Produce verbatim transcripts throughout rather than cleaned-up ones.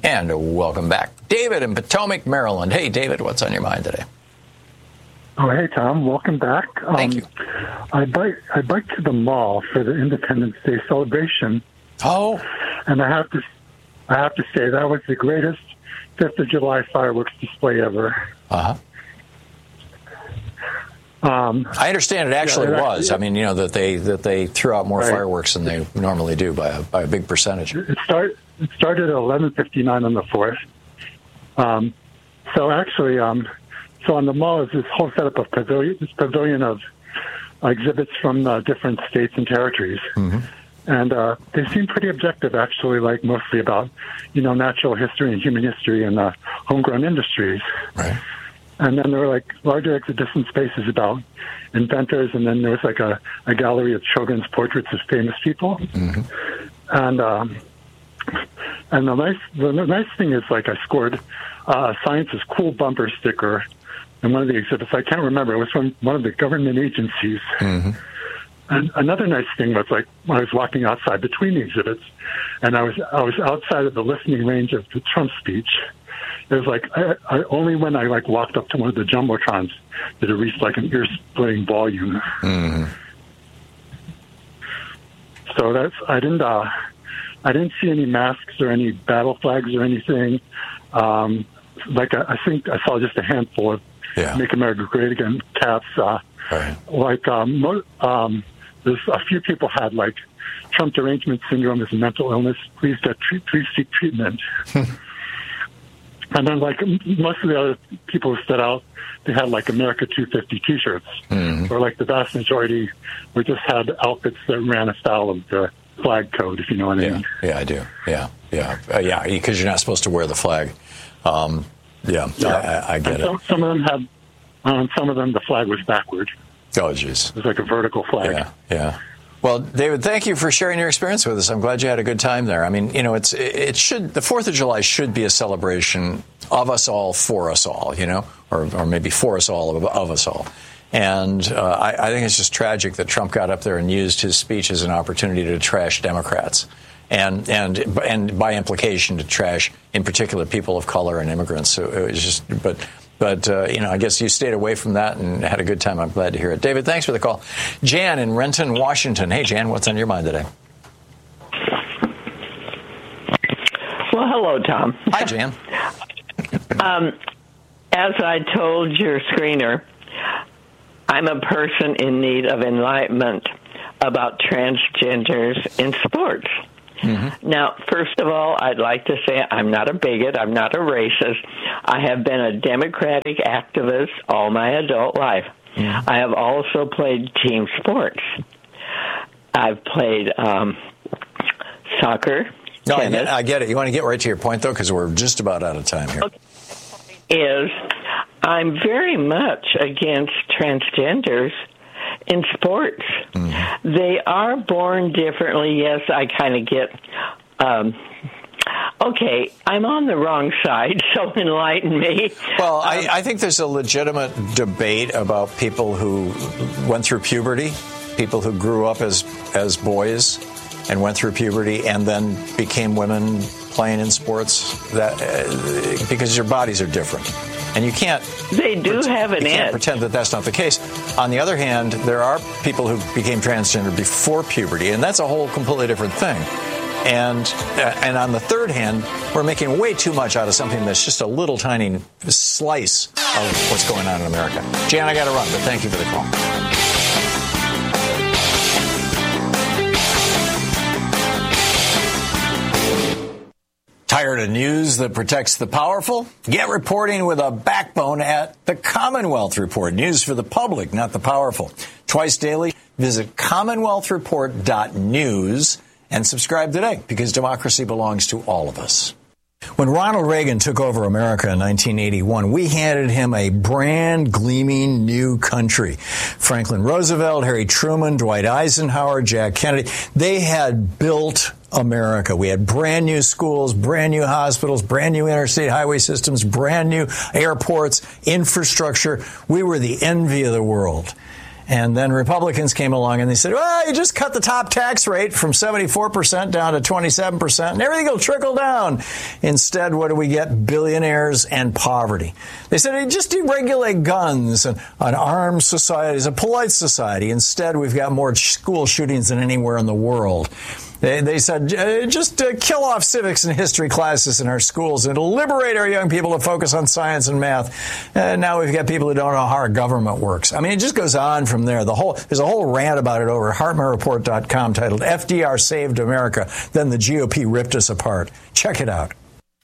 And welcome back, David in Potomac, Maryland. Hey, David, what's on your mind today? Oh, hey, Tom. Welcome back. Um, Thank you. I biked, I biked to the mall for the Independence Day celebration. Oh. And I have to, I have to say that was the greatest Fifth of July fireworks display ever. Uh-huh. Um, I understand it actually yeah, it was. actually, I mean, you know, that they that they threw out more right. fireworks than they normally do by a, by a big percentage. It, start, it started at eleven fifty-nine on the fourth. Um, so actually, um, so on the mall is this whole setup of pavilion, this pavilion of uh, exhibits from uh, different states and territories. Mm-hmm. And uh, they seem pretty objective, actually, like mostly about, you know, natural history and human history and uh, homegrown industries. Right. And then there were like larger exhibition spaces about inventors, and then there was like a, a gallery of children's portraits of famous people. Mm-hmm. And um, and the nice the nice thing is, like, I scored uh, Science's cool bumper sticker in one of the exhibits. I can't remember. It was from one of the government agencies. Mm-hmm. And another nice thing was, like, when I was walking outside between the exhibits, and I was I was outside of the listening range of the Trump speech. It was like I, I only when I like walked up to one of the jumbotrons did it reach like an ear-splitting volume. Mm-hmm. So that's I didn't uh, I didn't see any masks or any battle flags or anything. Um, like I, I think I saw just a handful of yeah. "Make America Great Again" caps. Uh, right. Like um, mo- um, there's a few people had like Trump derangement syndrome is a mental illness. Please get treat, please seek treatment. And then, like, most of the other people who stood out, they had, like, America two fifty T-shirts. Mm-hmm. Or, like, the vast majority were just had outfits that ran afoul of the flag code, if you know what I yeah. mean. Yeah, I do. Yeah, yeah. Uh, yeah, because you're not supposed to wear the flag. Um, yeah, yeah. I, I get and it. Some, some of them had, on um, some of them, the flag was backward. Oh, jeez. It was like a vertical flag. Yeah, yeah. Well, David, thank you for sharing your experience with us. I'm glad you had a good time there. I mean, you know, it's it should the Fourth of July should be a celebration of us all, for us all, you know, or or maybe for us all, of, of us all. And uh, I, I think it's just tragic that Trump got up there and used his speech as an opportunity to trash Democrats, and and and by implication to trash, in particular, people of color and immigrants. So it was just, but. But, uh, you know, I guess you stayed away from that and had a good time. I'm glad to hear it. David, thanks for the call. Jan in Renton, Washington. Hey, Jan, what's on your mind today? Well, hello, Tom. Hi, Jan. um, as I told your screener, I'm a person in need of enlightenment about transgenders in sports. Mm-hmm. Now, first of all, I'd like to say I'm not a bigot. I'm not a racist. I have been a Democratic activist all my adult life. Mm-hmm. I have also played team sports. I've played um, soccer, no, tennis. I get, I get it. You want to get right to your point, though, because we're just about out of time here. Okay. Is I'm very much against transgenders in sports. Mm-hmm. They are born differently. Yes, I kind of get, um, okay, I'm on the wrong side, so enlighten me. Well, um, I, I think there's a legitimate debate about people who went through puberty, people who grew up as, as boys and went through puberty and then became women playing in sports, that uh, because your bodies are different. And you can't. They do pretend, have an you can't edge. pretend that that's not the case. On the other hand, there are people who became transgender before puberty, and that's a whole completely different thing. And uh, and on the third hand, we're making way too much out of something that's just a little tiny slice of what's going on in America. Jan, I got to run, but thank you for the call. Tired of news that protects the powerful? Get reporting with a backbone at the Commonwealth Report. News for the public, not the powerful. Twice daily, visit commonwealth report dot news and subscribe today, because democracy belongs to all of us. When Ronald Reagan took over America in nineteen eighty-one, we handed him a brand gleaming new country. Franklin Roosevelt, Harry Truman, Dwight Eisenhower, Jack Kennedy, they had built America. We had brand new schools, brand new hospitals, brand new interstate highway systems, brand new airports, infrastructure. We were the envy of the world. And then Republicans came along and they said, well, you just cut the top tax rate from seventy-four percent down to twenty-seven percent and everything will trickle down. Instead, what do we get? Billionaires and poverty. They said, hey, just deregulate guns and an armed society is a polite society. Instead, we've got more school shootings than anywhere in the world. They, they said, uh, just uh, kill off civics and history classes in our schools and liberate our young people to focus on science and math. And now we've got people who don't know how our government works. I mean, it just goes on from there. The whole There's a whole rant about it over at Hartman Report dot com titled F D R Saved America, Then the G O P Ripped Us Apart. Check it out.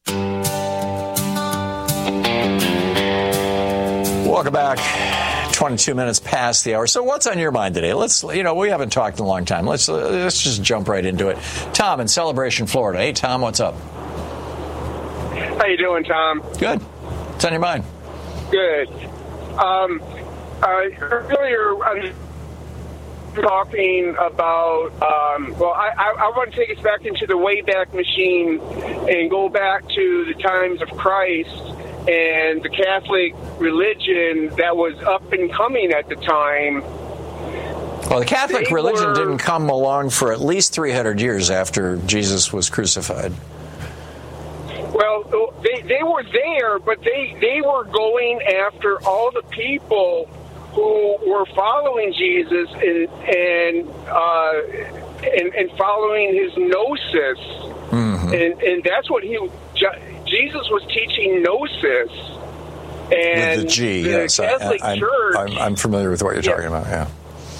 Welcome back. twenty-two minutes past the hour. So what's on your mind today? Let's, you know, we haven't talked in a long time. Let's let's just jump right into it. Tom in Celebration, Florida. Hey, Tom, what's up? How you doing, Tom? Good. What's on your mind? Good. Um, uh, earlier, I was talking about, um, well, I, I, I want to take us back into the Wayback Machine and go back to the times of Christ and the Catholic religion that was up and coming at the time. Well, the Catholic They religion were- didn't come along for at least three hundred years after Jesus was crucified. Well, they, they were there, but they, they were going after all the people who were following Jesus and and uh, and, and following his gnosis, Mm-hmm. and and that's what he Jesus was teaching gnosis. And With the G, the yes. Catholic I, I, Church. I'm, I'm familiar with what you're Yeah. talking about, yeah.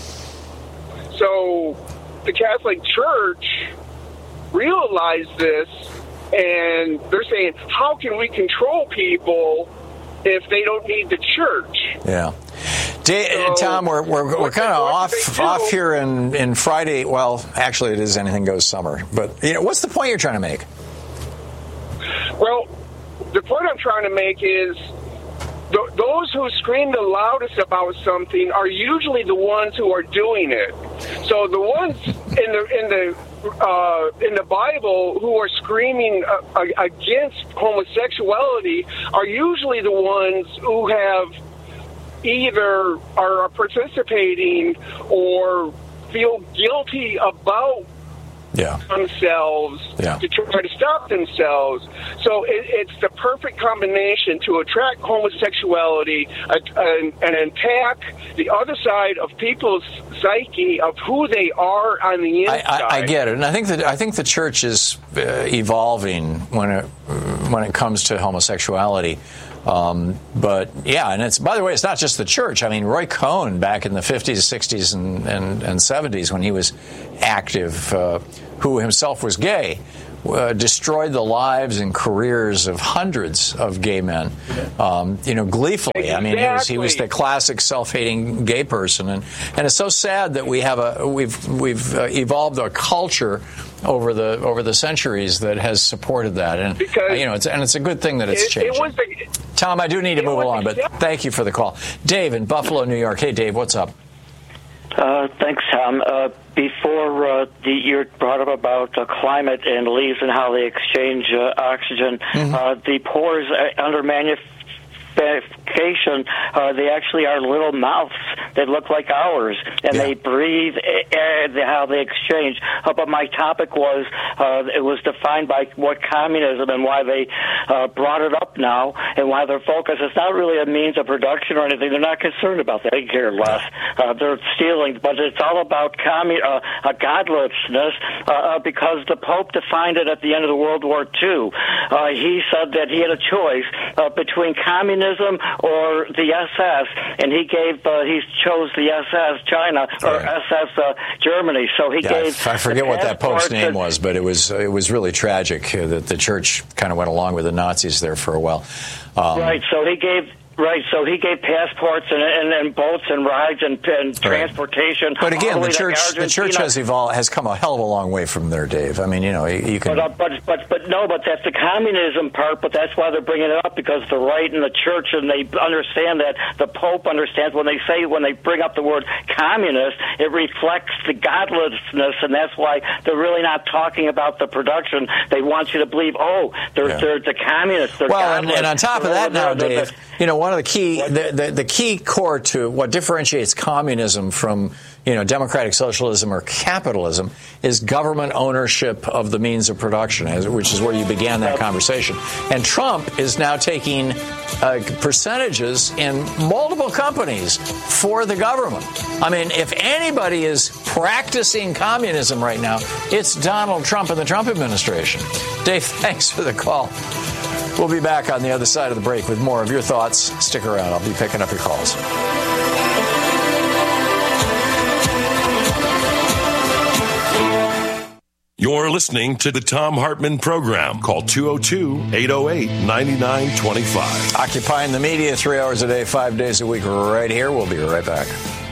So the Catholic Church realized this, and they're saying, how can we control people if they don't need the church? Yeah. Da- So, Tom, we're, we're, we're what kind they- of what off they do- off here in, in Friday. Well, actually, it is Anything Goes Summer. But you know, what's the point you're trying to make? Well, the point I'm trying to make is th- those who scream the loudest about something are usually the ones who are doing it. So the ones in the in the uh, in the Bible who are screaming uh, against homosexuality are usually the ones who have either are participating or feel guilty about Yeah. themselves Yeah. to try to stop themselves. So it, it's the perfect combination to attract homosexuality uh, and, and attack the other side of people's psyche of who they are on the I, inside. I, I get it, and I think that I think the church is uh, evolving when it when it comes to homosexuality. Um, but yeah, and it's, by the way, it's not just the church. I mean, Roy Cohn back in the fifties, sixties, and, and, and seventies when he was active, uh, who himself was gay, uh, destroyed the lives and careers of hundreds of gay men, um, you know, gleefully. I mean, he was, he was the classic self-hating gay person. And, and it's so sad that we have a, we've, we've uh, evolved a culture over the over the centuries that has supported that, and Because uh, you know, it's, and it's a good thing that it's it, changing. it was the, Tom, I do need to it move was along, but accept- thank you for the call. Dave in Buffalo, New York. Hey, Dave, what's up? Uh, thanks, Tom. Uh, before uh, the, you brought up about uh, climate and leaves and how they exchange uh, oxygen, Mm-hmm. uh, the pores uh, under manufacturing, uh, they actually are little mouths that look like ours, and Yeah. they breathe air, how they exchange. Uh, but my topic was, uh, it was defined by what communism and why they uh, brought it up now, and why their focus is not really a means of production or anything. They're not concerned about that. They care less. Uh, they're stealing, but it's all about commun- uh, uh, godlessness, uh, uh, because the Pope defined it at the end of the World War Two. Uh, he said that he had a choice uh, between communism or the S S, and he gave uh, he chose the S S China or Right. S S uh, Germany. So he Yeah, gave. I forget the what that Pope's passports name and- was, but it was it was really tragic uh, that the church kind of went along with the Nazis there for a while. Um, Right. So he gave. Right, so he gave passports and, and, and boats and rides and, and transportation. But all again, way the to church the church Argentina. has evolved has come a hell of a long way from there, Dave. I mean, you know, you, you can. But, uh, but but but no, but that's the communism part. But that's why they're bringing it up, because the right and the church, and they understand that the Pope understands when they say when they bring up the word communist, it reflects the godlessness, and that's why they're really not talking about the production. They want you to believe, oh, they're Yeah. they're the communists. They're Well, and, godless. and on top of They're that over now, there, they're Dave, the- you know, one one of the key, the, the, the key core to what differentiates communism from, you know, democratic socialism or capitalism is government ownership of the means of production, which is where you began that conversation. And Trump is now taking uh, percentages in multiple companies for the government. I mean, if anybody is practicing communism right now, it's Donald Trump and the Trump administration. Dave, thanks for the call. We'll be back on the other side of the break with more of your thoughts. Stick around. I'll be picking up your calls. You're listening to the Thom Hartmann Program. Call two oh two, eight oh eight, nine nine two five. Occupying the media three hours a day, five days a week right here. We'll be right back.